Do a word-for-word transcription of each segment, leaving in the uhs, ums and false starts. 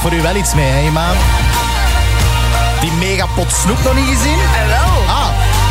voor u wel iets mee, hè, Ima? Die megapot snoep nog niet gezien? En wel. Ah.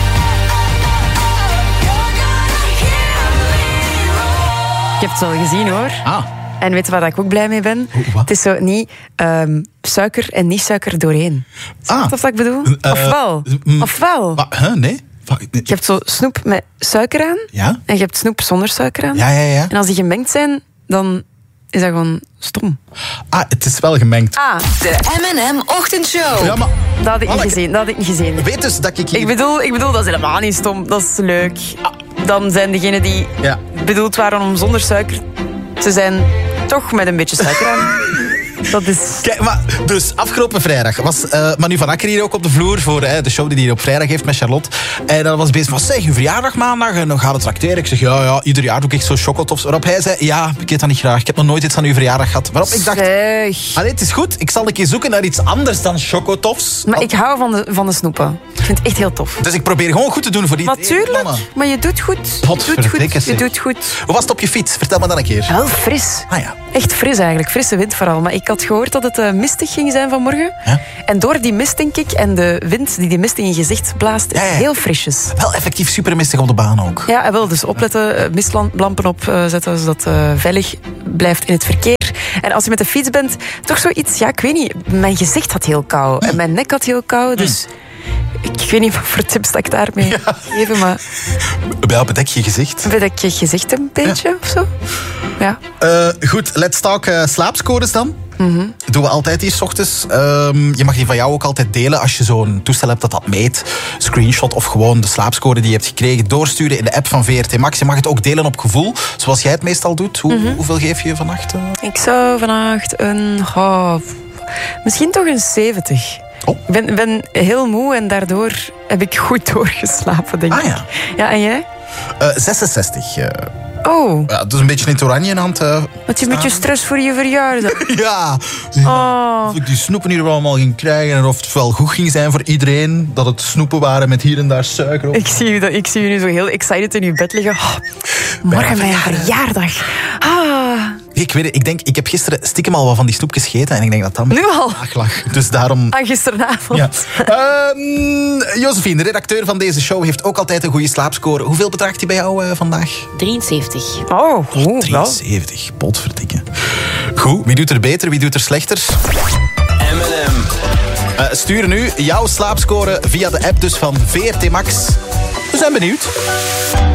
Ik heb het wel gezien, hoor. Ah. En weet je waar ik ook blij mee ben? Wat? Het is zo niet um, suiker en niet suiker doorheen. Ah. Snap je wat ik bedoel? Uh, Ofwel. mm, Ofwel. Wa, huh, nee? Va, Je hebt zo snoep met suiker aan. Ja? En je hebt snoep zonder suiker aan. Ja, ja, ja. En als die gemengd zijn, dan is dat gewoon stom. Ah, het is wel gemengd. Ah, De M en M-ochtendshow. Ja, maar... dat had ik niet Anneke, gezien. Dat had ik niet gezien. Weet dus dat ik hier... Ik bedoel, ik bedoel, dat is helemaal niet stom. Dat is leuk. Dan zijn degenen die Ja. bedoeld waren om zonder suiker te zijn, toch met een beetje suiker aan. Dat is... Kijk, maar, dus afgelopen vrijdag was uh, Manu van Akker hier ook op de vloer voor uh, de show die hij op vrijdag heeft met Charlotte. En dan was bezig van, zeg, je verjaardag maandag en dan gaat het tracteren. Ik zeg, ja, ja, ieder jaar doe ik zo chocotofs. Waarop hij zei, ja, ik eet dat niet graag. Ik heb nog nooit iets aan uw verjaardag gehad. Waarop ik dacht, Zeg. allee, het is goed. Ik zal een keer zoeken naar iets anders dan chocotofs. Maar ik hou van de, van de snoepen. Ik vind het echt heel tof. Dus ik probeer gewoon goed te doen voor die Natuurlijk, mannen. maar je doet goed. Je doet Potverdikke, goed. Je zeg. doet goed. Hoe was het op je fiets? Vertel me dan een keer. Wel fris. Ah ja. Echt fris eigenlijk. Frisse wind vooral. Maar ik had gehoord dat het uh, mistig ging zijn vanmorgen. Ja? En door die mist, denk ik, en de wind die die mist in je gezicht blaast, is Ja, ja. heel frisjes. Wel effectief super mistig op de baan ook. Ja, en wel. Dus opletten, uh, mistlampen opzetten, zodat het uh, veilig blijft in het verkeer. En als je met de fiets bent, toch zoiets, ja, ik weet niet. Mijn gezicht had heel kou. En mijn nek had heel kou. Dus ik weet niet wat voor tips dat ik daarmee ja. geven, maar... Bij bedek je gezicht. Bedek je gezicht een beetje, ja. Of zo? Ja. Uh, goed, let's talk uh, slaapscores dan. Mm-hmm. Doen we altijd hier 's ochtends. Um, je mag die van jou ook altijd delen als je zo'n toestel hebt dat dat meet. Screenshot of gewoon de slaapscore die je hebt gekregen doorsturen in de app van V R T Max. Je mag het ook delen op gevoel, zoals jij het meestal doet. Hoe, mm-hmm. Hoeveel geef je vannacht? Uh? Ik zou vannacht een... Oh, misschien toch een zeventig. Oh. Ik ben, ben heel moe en daardoor heb ik goed doorgeslapen, denk ik. Ah ja. Ja, en jij? Uh, zesenzestig. Uh. Oh. Ja, dus een beetje in het oranje in hand. Uh, Wat je een beetje stress voor je verjaardag. ja. Oh. Of ik die snoepen hier allemaal ging krijgen en of het wel goed ging zijn voor iedereen. Dat het snoepen waren met hier en daar suiker op. Ik zie je, ik zie je nu zo heel excited in je bed liggen. Oh, morgen mijn verjaardag. Ah. Ik weet het, ik denk, ik heb gisteren stiekem al wat van die snoepjes gegeten en ik denk dat dat... Nu al? Lag. Dus daarom... Ah, gisteravond. Ja. Um, Josephine, de redacteur van deze show, heeft ook altijd een goede slaapscore. Hoeveel bedraagt die bij jou uh, vandaag? drieënzeventig. Oh, goed. drieënzeventig, potverdikke. Goed, wie doet er beter, wie doet er slechter? M en M. Uh, stuur nu jouw slaapscore via de app dus van V R T Max. We zijn benieuwd.